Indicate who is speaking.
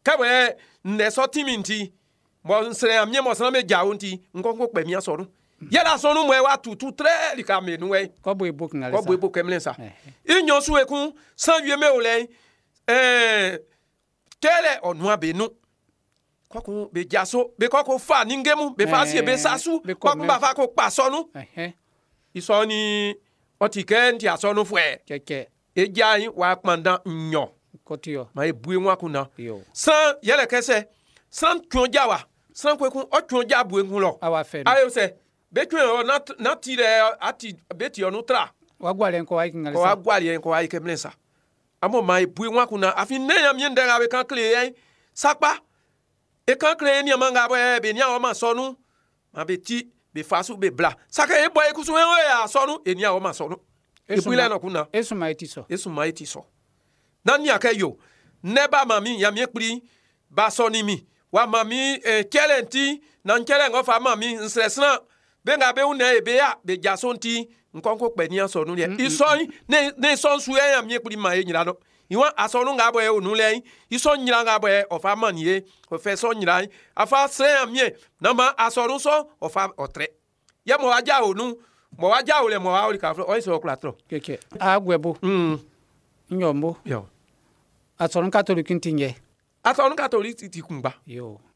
Speaker 1: kawe ne so timinti mo nsere amye mo sana me jaunti nkonko pe mi asonu yela sonu mo wa tutu tre li ka me nu we
Speaker 2: ko bo ebook ngale
Speaker 1: ko bo ebook kemlensa inyo su ekun san wie me ole tele onua benu koko be jaso be koko fa ningemu be fa si be sasu koko ba fa ko pa sonu isoni otike nti asonu fue
Speaker 2: keke
Speaker 1: eja yin wa pandan nyo
Speaker 2: kotio
Speaker 1: ma ebue nwa kuna san yele kese san twonja wa san kwekun o twonja bue kun lo
Speaker 2: awa fe
Speaker 1: ayo se be twon na ti le ati be ti onu tra
Speaker 2: wa gwale ko ai ngale
Speaker 1: ko wa gwale ko ai kemlensa amo ma ebue nwa kuna afi ne yam yin dera be kan kle yin sapa e kan kle ni ma nga be ni awon ma sonu ma be ti be fasu be bla saka e boy kusu en ya sonu e ni awon ma sonu ebue le na kuna
Speaker 2: esu maiti so
Speaker 1: nani akayo neba mami ya miekpri ba soni mi wa mami kelenti na nkele ngofa mami nsresna be nga be une ebe ya be jasonti nkonko pe ni asonu le ison ne son su ya miekpri ma e nyira no iwa asonu nga bo e onu le ison nyira nga bo e ofa manie o fe son nyira afa se ya mie na ma asonu so ofa otre ya mo aja onu mo waja ole mo wa ori ka flo o iso klatro
Speaker 2: keke agwebo nyombo
Speaker 1: yo
Speaker 2: atorun catholic ntinye
Speaker 1: atorun catholic ti kunba
Speaker 2: yo